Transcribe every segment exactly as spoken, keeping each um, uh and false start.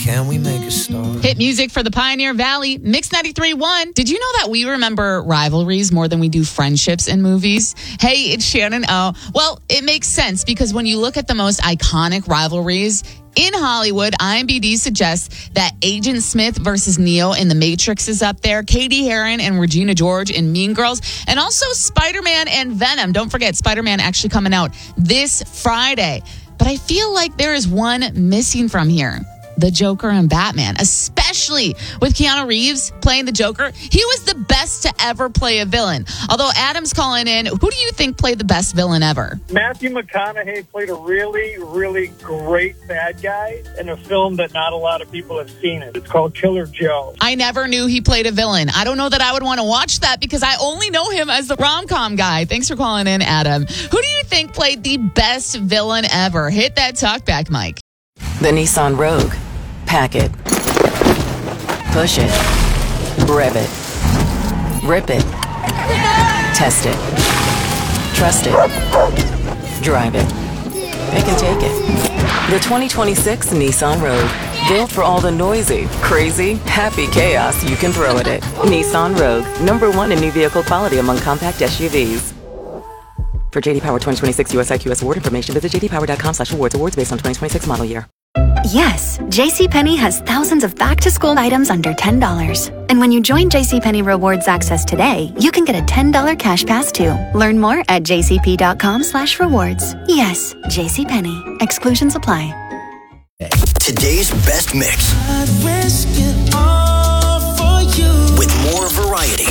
Can we make a start? Hit music for the Pioneer Valley, Mix ninety-three point one. Did you know that we remember rivalries more than we do friendships in movies? Hey, it's Shannon O. Well, it makes sense because when you look at the most iconic rivalries in Hollywood, I M D B suggests that Agent Smith versus Neo in The Matrix is up there, Katie Heron and Regina George in Mean Girls, and also Spider-Man and Venom. Don't forget, Spider-Man actually coming out this Friday. But I feel like there is one missing from here. The Joker and Batman, especially with Keanu Reeves playing the Joker. He was the best to ever play a villain. Although Adam's calling in, who do you think played the best villain ever? Matthew McConaughey played a really, really great bad guy in a film that not a lot of people have seen it. It's called Killer Joe. I never knew he played a villain. I don't know that I would want to watch that because I only know him as the rom-com guy. Thanks for calling in, Adam. Who do you think played the best villain ever? Hit that talkback mic. The Nissan Rogue. Pack it. Push it. Rev it. Rip it. Test it. Trust it. Drive it. Pick and take it. The twenty twenty-six Nissan Rogue. Built for all the noisy, crazy, happy chaos you can throw at it. Nissan Rogue. Number one in new vehicle quality among compact S U Vs. For J D Power twenty twenty-six U S I Q S award information, visit j d power dot com slash awards. Awards based on twenty twenty-six model year. Yes, JCPenney has thousands of back-to-school items under ten dollars. And when you join JCPenney Rewards Access today, you can get a ten dollars cash pass too. Learn more at j c p dot com slash rewards. Yes, JCPenney. Exclusions apply. Today's best mix. I'd risk it all for you. With more variety.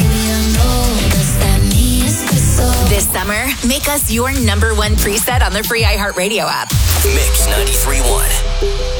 This summer, make us your number one preset on the free iHeartRadio app. Mix ninety-three point one.